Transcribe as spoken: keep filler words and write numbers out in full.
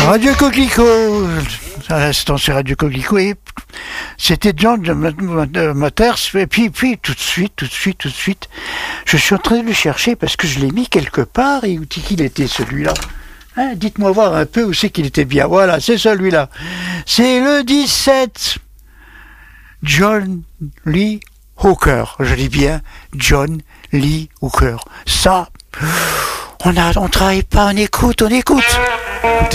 Radio Coquelicot, à l'instant c'est Radio Coquelicot, et c'était John Matters, et puis, puis tout de suite, tout de suite, tout de suite, je suis en train de le chercher parce que je l'ai mis quelque part, et où est-ce qu'il était celui-là? Hein, dites-moi voir un peu où c'est qu'il était bien. Voilà, c'est celui-là. C'est le dix-sept. John Lee Hooker. Je dis bien John Lee Hooker. Ça, on a, on travaille pas, on écoute, on écoute. Écoutez.